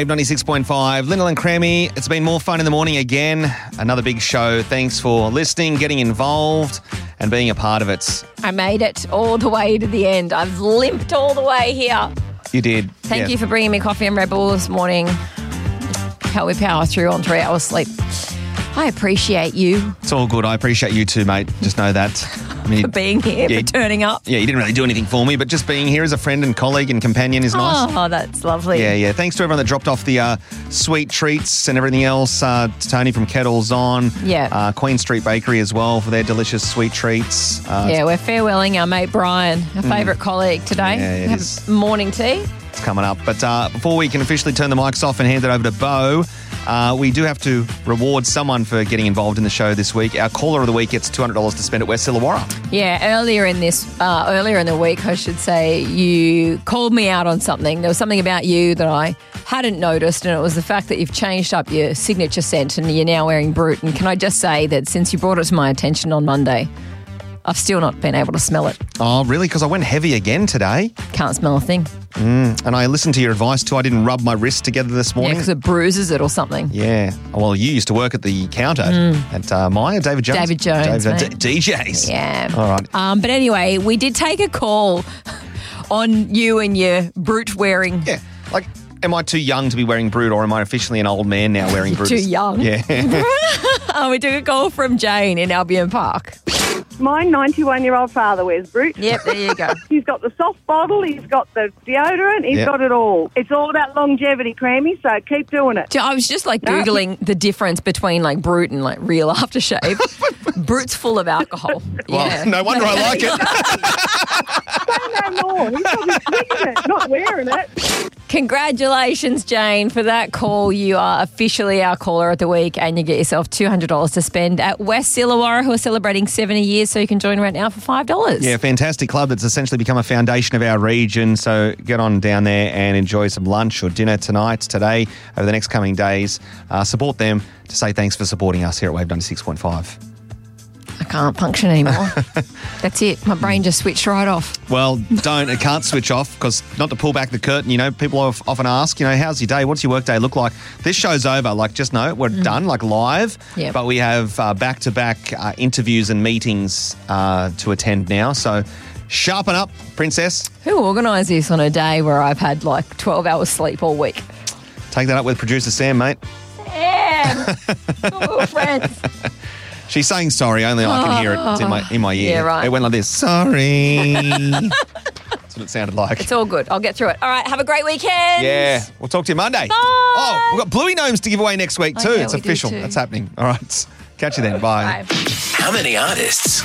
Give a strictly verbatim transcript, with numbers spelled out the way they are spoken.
Wave ninety-six point five. Lyndall and Creamy, it's been more fun in the morning again. Another big show. Thanks for listening, getting involved and being a part of it. I made it all the way to the end. I've limped all the way here. You did. Thank yeah. you for bringing me coffee and Red Bull this morning. How we power through on three hours sleep. I appreciate you. It's all good. I appreciate you too, mate. Just know that. I mean, for being here, yeah, for turning up. Yeah, you didn't really do anything for me, but just being here as a friend and colleague and companion is nice. Oh, that's lovely. Yeah, yeah. Thanks to everyone that dropped off the uh, sweet treats and everything else. Uh, to Tony from Kettles On. Yeah. Uh, Queen Street Bakery as well for their delicious sweet treats. Uh, yeah, we're farewelling our mate Brian, our favourite colleague today. Yeah, it Have is. morning tea. It's coming up. But uh, before we can officially turn the mics off and hand it over to Bo, uh, we do have to reward someone for getting involved in the show this week. Our caller of the week gets two hundred dollars to spend at West Illawarra. Yeah, earlier in this, uh, earlier in the week, I should say, you called me out on something. There was something about you that I hadn't noticed, and it was the fact that you've changed up your signature scent and you're now wearing Brut. And can I just say that since you brought it to my attention on Monday, I've still not been able to smell it. Oh, really? Because I went heavy again today. Can't smell a thing. Mm, and I listened to your advice too. I didn't rub my wrist together this Yeah, morning. because it bruises it or something. Yeah. Well, you used to work at the counter at uh, Maya, David Jones. David Jones, David, mate. D- DJs. Yeah. All right. Um, but anyway, we did take a call on you and your Brut wearing. Yeah. Like, am I too young to be wearing Brut, or am I officially an old man now wearing Brut? Too young. Yeah. Oh, we took a call from Jane in Albion Park. My ninety-one-year-old father wears Brut. Yep, there you go. He's got the soft bottle, he's got the deodorant, he's Yep. got it all. It's all about longevity, Creamy, so keep doing it. So I was just like Googling the difference between like Brut and like real aftershave. Brut's full of alcohol. Well, yeah. no wonder I like it. Say no more. He's probably drinking it, not wearing it. Congratulations, Jane, for that call. You are officially our caller of the week and you get yourself two hundred dollars to spend at West Illawarra, who are celebrating seventy years, so you can join right now for five dollars. Yeah, fantastic club that's essentially become a foundation of our region. So get on down there and enjoy some lunch or dinner tonight, today, over the next coming days. Uh, support them to say thanks for supporting us here at Wave ninety-six point five. I can't function anymore. That's it. My brain just switched right off. Well, don't. It can't switch off because not to pull back the curtain, you know, people of- often ask, you know, how's your day? What's your work day look like? This show's over. Like, just know we're done, like live. Yep. But we have uh, back-to-back uh, interviews and meetings uh, to attend now. So sharpen up, princess. Who organised this on a day where I've had like twelve hours sleep all week? Take that up with producer Sam, mate. Sam! Oh, friends. She's saying sorry, only I can hear it. It's in my in my ear. Yeah, right. It went like this. Sorry. That's what it sounded like. It's all good. I'll get through it. All right, have a great weekend. Yeah. We'll talk to you Monday. Bye. Oh, we've got Bluey Gnomes to give away next week too. Oh, yeah, it's we do official. too. That's happening. All right. Catch you then. Bye. Bye. How many artists